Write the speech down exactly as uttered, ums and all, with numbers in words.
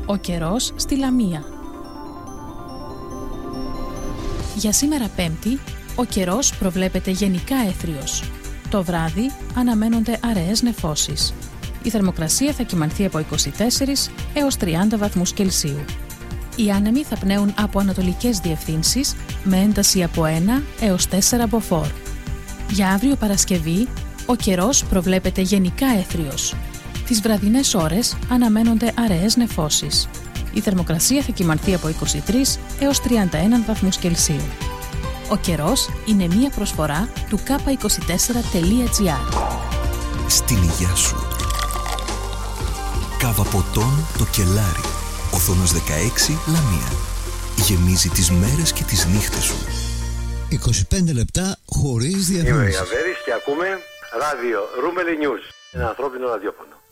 Ο καιρός στη Λαμία. Για σήμερα Πέμπτη, ο καιρός προβλέπεται γενικά έθριος. Το βράδυ αναμένονται αραιές νεφώσεις. Η θερμοκρασία θα κυμανθεί από είκοσι τέσσερα έως τριάντα βαθμούς Κελσίου. Οι άνεμοι θα πνέουν από ανατολικές διευθύνσεις με ένταση από ένα έως τέσσερα μποφόρ. Για αύριο Παρασκευή, ο καιρός προβλέπεται γενικά έθριος. Τις βραδινές ώρες αναμένονται αραιές νεφώσεις. Η θερμοκρασία θα κυμανθεί από είκοσι τρία έως τριάντα ένα βαθμούς Κελσίου. Ο καιρός είναι μία προσφορά του κάπα είκοσι τέσσερα τελεία τζι άρ. Στην υγειά σου. Κάβα ποτών το Κελάρι. Οθόνος δεκαέξι, Λαμία. Γεμίζει τις μέρες και τις νύχτες σου. είκοσι πέντε λεπτά χωρίς διαφήμιση. Είμαι Γαβέρης και ακούμε ράδιο Ρούμελι News. Ένα ανθρώπινο ραδιόφωνο.